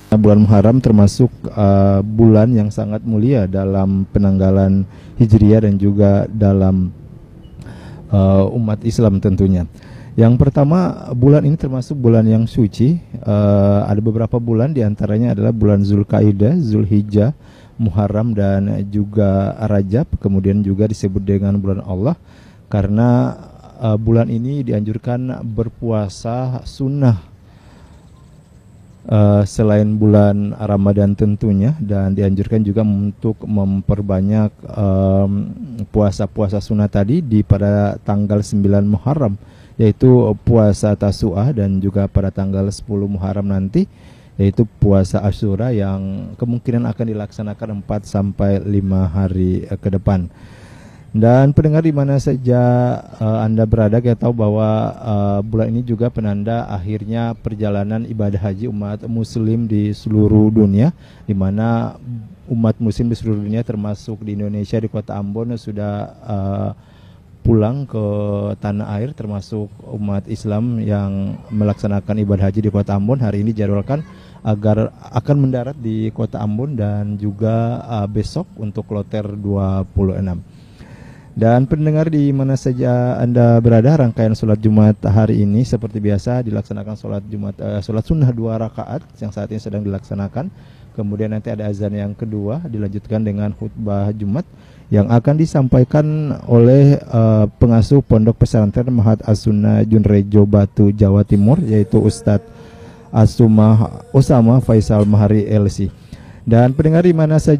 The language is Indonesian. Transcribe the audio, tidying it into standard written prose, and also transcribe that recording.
Bulan Muharram termasuk bulan yang sangat mulia dalam penanggalan Hijriah dan juga dalam umat Islam tentunya. Yang pertama, bulan ini termasuk bulan yang suci. Ada beberapa bulan, diantaranya adalah bulan Zulkaidah, Zulhijjah, Muharram dan juga Rajab. Kemudian juga disebut dengan bulan Allah karena bulan ini dianjurkan berpuasa sunnah selain bulan Ramadan tentunya, dan dianjurkan juga untuk memperbanyak puasa-puasa sunnah tadi pada tanggal 9 Muharram, yaitu puasa Tasu'ah, dan juga pada tanggal 10 Muharram nanti yaitu puasa Asyura yang kemungkinan akan dilaksanakan 4 sampai 5 hari ke depan. Dan pendengar di mana saja Anda berada, kita tahu bahwa bulan ini juga penanda akhirnya perjalanan ibadah haji umat muslim di seluruh dunia, di mana umat muslim di seluruh dunia termasuk di Indonesia, di kota Ambon sudah pulang ke tanah air, termasuk umat Islam yang melaksanakan ibadah haji di kota Ambon. Hari ini dijadwalkan agar akan mendarat di kota Ambon dan juga besok untuk kloter 26. Dan pendengar di mana saja Anda berada, rangkaian sholat Jumat hari ini seperti biasa dilaksanakan sholat sunnah 2 rakaat yang saat ini sedang dilaksanakan. Kemudian nanti ada azan yang kedua, dilanjutkan dengan khutbah Jumat yang akan disampaikan oleh pengasuh Pondok Pesantren Mahat As-Sunnah Junrejo Batu, Jawa Timur, yaitu Ustadz Osama Faisal Mahari LC. Dan pendengar di mana saja